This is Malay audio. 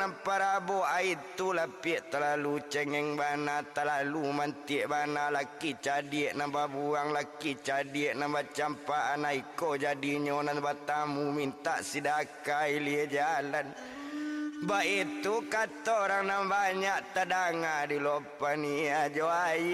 Prabu itu lapik terlalu cengeng bana, terlalu mantik bana. Laki cadik nambah buang, laki cadik nambah campaan. Aiko jadinya nambah tamu minta sidakai lia jalan. Baik itu kata orang yang banyak tadanga di lopan ni ajo